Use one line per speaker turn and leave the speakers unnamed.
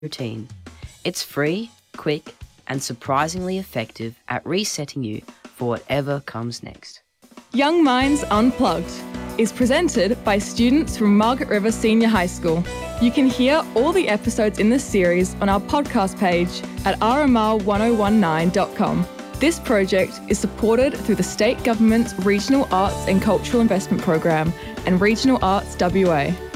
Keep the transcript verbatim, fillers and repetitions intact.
routine. It's free, quick, and surprisingly effective at resetting you for whatever comes next.
Young Minds Unplugged is presented by students from Margaret River Senior High School. You can hear all the episodes in this series on our podcast page at r m r one oh one nine dot com. This project is supported through the State Government's Regional Arts and Cultural Investment Program and Regional Arts W A.